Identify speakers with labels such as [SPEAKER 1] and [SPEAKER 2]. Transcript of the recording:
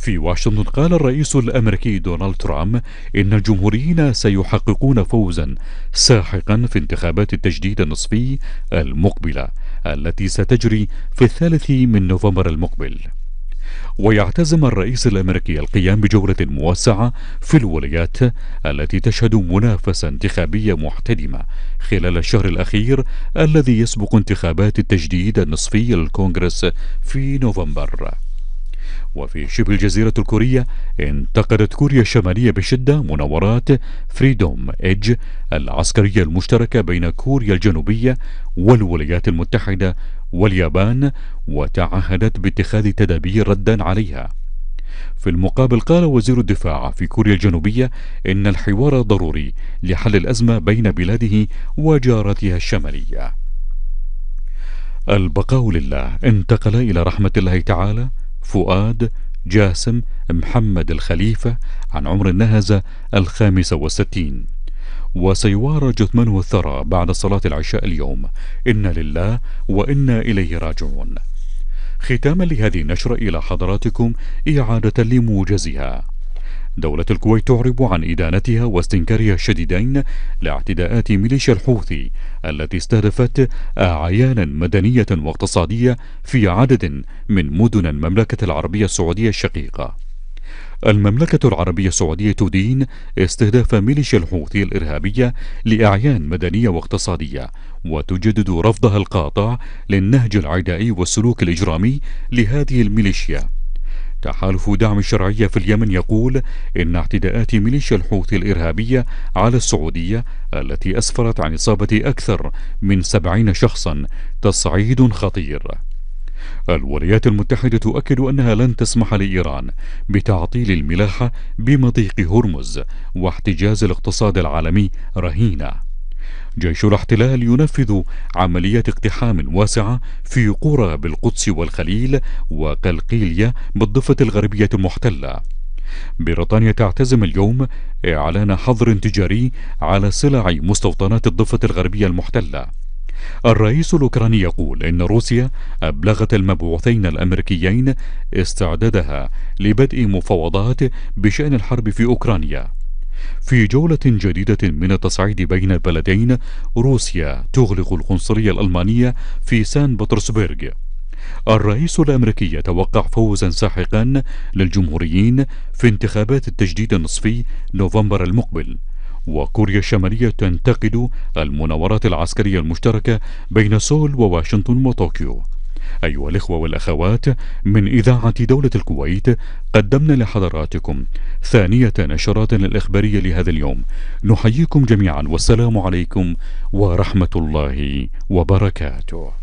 [SPEAKER 1] في واشنطن قال الرئيس الأمريكي دونالد ترامب إن الجمهوريين سيحققون فوزا ساحقا في انتخابات التجديد النصفي المقبلة التي ستجري في 3 نوفمبر المقبل. ويعتزم الرئيس الأمريكي القيام بجولة موسعة في الولايات التي تشهد منافسة انتخابية محتدمة خلال الشهر الأخير الذي يسبق انتخابات التجديد النصفي للكونغرس في نوفمبر. وفي شبه الجزيرة الكورية انتقدت كوريا الشمالية بشدة مناورات فريدوم إيدج العسكرية المشتركة بين كوريا الجنوبية والولايات المتحدة واليابان، وتعهدت باتخاذ تدابير ردا عليها. في المقابل قال وزير الدفاع في كوريا الجنوبية إن الحوار ضروري لحل الأزمة بين بلاده وجارتها الشمالية. البقاء لله. انتقل إلى رحمة الله تعالى فؤاد جاسم محمد الخليفة عن عمر نهز 65، وسيوارى جثمانه الثرى بعد صلاة العشاء اليوم. إنا لله وإنا إليه راجعون. ختاما لهذه النشرة إلى حضراتكم إعادة لموجزها. دولة الكويت تعرب عن إدانتها واستنكارها الشديدين لاعتداءات ميليشيا الحوثي التي استهدفت أعيانا مدنية واقتصادية في عدد من مدن المملكة العربية السعودية الشقيقة. المملكة العربية السعودية تدين استهداف ميليشيا الحوثي الإرهابية لأعيان مدنية واقتصادية، وتجدد رفضها القاطع للنهج العدائي والسلوك الإجرامي لهذه الميليشيا. تحالف دعم الشرعية في اليمن يقول إن اعتداءات ميليشيا الحوثي الإرهابية على السعودية التي أسفرت عن إصابة أكثر من 70 شخصا تصعيد خطير. الولايات المتحدة تؤكد أنها لن تسمح لإيران بتعطيل الملاحة بمضيق هرمز واحتجاز الاقتصاد العالمي رهينة. جيش الاحتلال ينفذ عمليات اقتحام واسعة في قرى بالقدس والخليل وقلقيلية بالضفة الغربية المحتلة. بريطانيا تعتزم اليوم إعلان حظر تجاري على سلع مستوطنات الضفة الغربية المحتلة. الرئيس الأوكراني يقول إن روسيا أبلغت المبعوثين الأمريكيين استعدادها لبدء مفاوضات بشأن الحرب في أوكرانيا. في جولة جديدة من التصعيد بين البلدين، روسيا تغلق القنصلية الألمانية في سان بطرسبرغ. الرئيس الأمريكي يتوقع فوزا ساحقا للجمهوريين في انتخابات التجديد النصفي نوفمبر المقبل. وكوريا الشمالية تنتقد المناورات العسكرية المشتركة بين سول وواشنطن وطوكيو. أيها الإخوة والأخوات، من إذاعة دولة الكويت قدمنا لحضراتكم ثانية نشرات الإخبارية لهذا اليوم. نحييكم جميعا والسلام عليكم ورحمة الله وبركاته.